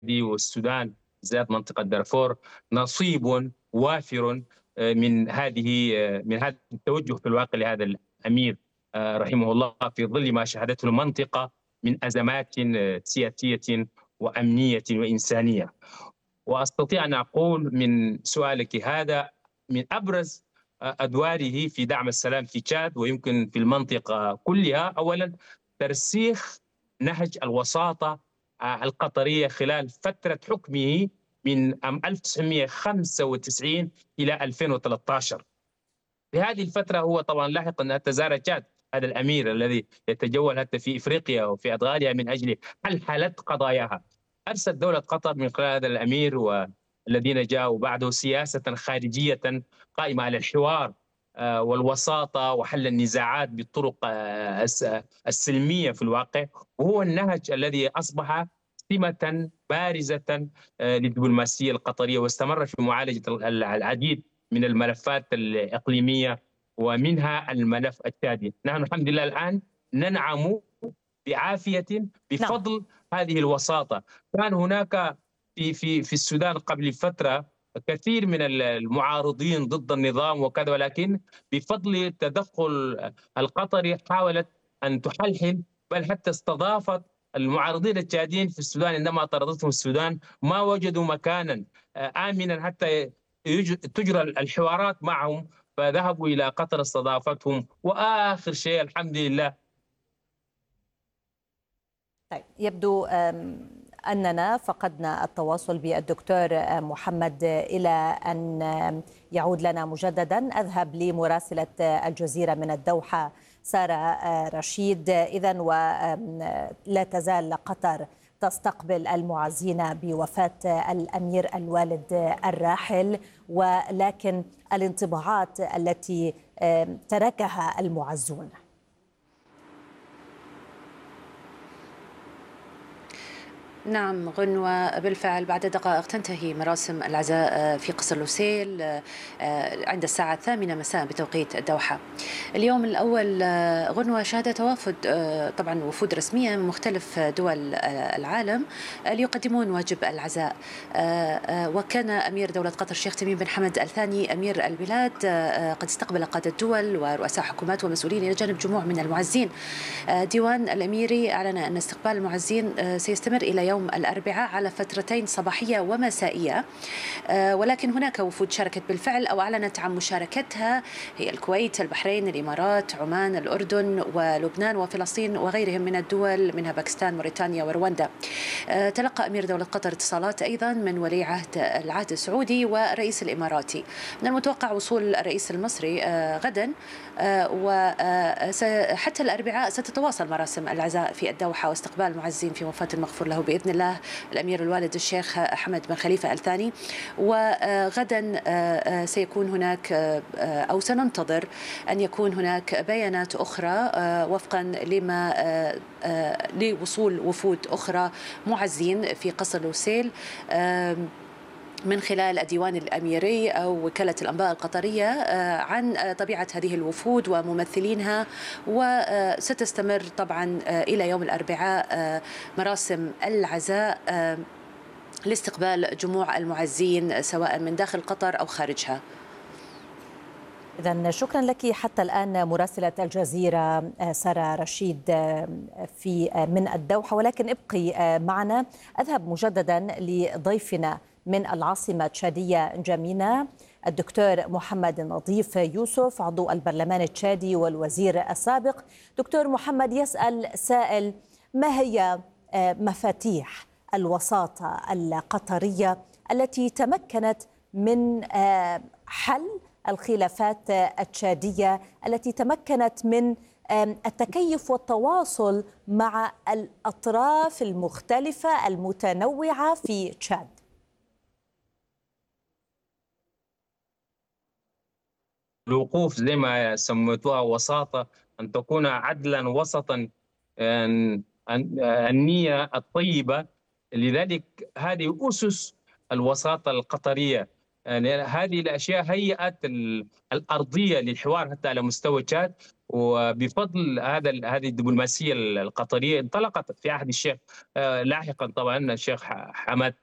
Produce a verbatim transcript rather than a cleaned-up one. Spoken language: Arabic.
والسودان بالذات منطقة دارفور نصيب وافر آه، من هذه آه، من هذا التوجه في الواقع لهذا الأمير آه، رحمه الله، في ظل ما شهدته المنطقة من أزمات آه، سياسية وأمنية وإنسانية. وأستطيع أن أقول من سؤالك هذا من أبرز آه، أدواره في دعم السلام في تشاد ويمكن في المنطقة كلها، أولا ترسيخ نهج الوساطة آه، القطرية خلال فترة حكمه من عام ألف وتسعمئة وخمسة وتسعين إلى ألفين وثلاثة عشر. في هذه الفترة هو طبعا لاحقا حتى زار تشاد، هذا الأمير الذي يتجول حتى في إفريقيا وفي أدغاليا من أجل حل حالة قضاياها. أرسل دولة قطر من خلال هذا الأمير والذين جاءوا بعده سياسة خارجية قائمة على الحوار آه، والوساطة وحل النزاعات بالطرق آه، السلمية في الواقع، وهو النهج الذي أصبح سمة بارزة آه، للدبلوماسية القطرية، واستمر في معالجة العديد من الملفات الإقليمية ومنها الملف التشادي. نحن الحمد لله الآن ننعم بعافية نعم. بفضل هذه الوساطة. كان هناك في في في السودان قبل فترة كثير من المعارضين ضد النظام وكذا، ولكن بفضل التدخل القطري حاولت أن تحلحل، بل حتى استضافت المعارضين التشاديين في السودان. عندما طردتهم السودان ما وجدوا مكانا آمنا حتى تجرى الحوارات معهم، فذهبوا إلى قطر استضافتهم. وآخر شيء الحمد لله. طيب، يبدو أننا فقدنا التواصل بالدكتور محمد إلى أن يعود لنا مجددا. أذهب لمراسلة الجزيرة من الدوحة سارة رشيد. إذن ولا تزال قطر تستقبل المعزين بوفاة الأمير الوالد الراحل، ولكن الانطباعات التي تركها المعزون. نعم غنوة، بالفعل بعد دقائق تنتهي مراسم العزاء في قصر لوسيل عند الساعة الثامنة مساء بتوقيت الدوحة. اليوم الأول غنوة شهد توافد طبعا وفود رسمية من مختلف دول العالم ليقدمون واجب العزاء، وكان أمير دولة قطر الشيخ تميم بن حمد الثاني أمير البلاد قد استقبل قادة دول ورؤساء حكومات ومسؤولين إلى جانب جموع من المعزين. ديوان الأميري أعلن أن استقبال المعزين سيستمر إلى يوم الأربعاء على فترتين صباحية ومسائية، ولكن هناك وفود شاركت بالفعل أو أعلنت عن مشاركتها، هي الكويت، البحرين، الإمارات، عمان، الأردن ولبنان وفلسطين وغيرهم من الدول، منها باكستان، موريتانيا ورواندا. تلقى أمير دولة قطر اتصالات أيضا من ولي عهد العهد السعودي ورئيس الإماراتي. من المتوقع وصول الرئيس المصري غدا، وحتى الأربعاء ستتواصل مراسم العزاء في الدوحة واستقبال المعزين في وفاة المغفور له بإذن الله الأمير الوالد الشيخ حمد بن خليفة الثاني. وغدا سيكون هناك أو سننتظر أن يكون هناك بيانات أخرى وفقا لما لوصول وفود أخرى معزين في قصر لوسيل من خلال الديوان الأميري أو وكالة الأنباء القطرية عن طبيعة هذه الوفود وممثلينها. وستستمر طبعا إلى يوم الأربعاء مراسم العزاء لاستقبال جموع المعزين سواء من داخل قطر أو خارجها. إذن شكرا لك حتى الآن مراسلة الجزيرة سارة رشيد في من الدوحة. ولكن ابقي معنا، أذهب مجددا لضيفنا من العاصمة التشادية نجامينا، الدكتور محمد نظيف يوسف عضو البرلمان التشادي والوزير السابق. دكتور محمد، يسأل سائل: ما هي مفاتيح الوساطة القطرية التي تمكنت من حل الخلافات التشادية، التي تمكنت من التكيف والتواصل مع الأطراف المختلفة المتنوعة في تشاد؟ الوقوف زي ما سميتوها وساطة، أن تكون عدلا وسطا، أن النية الطيبة. لذلك هذه أسس الوساطة القطرية. يعني هذه الاشياء هيئت الارضيه للحوار حتى على مستوى تشاد، وبفضل هذا هذه الدبلوماسيه القطريه انطلقت في عهد الشيخ. لاحقا طبعا الشيخ حمد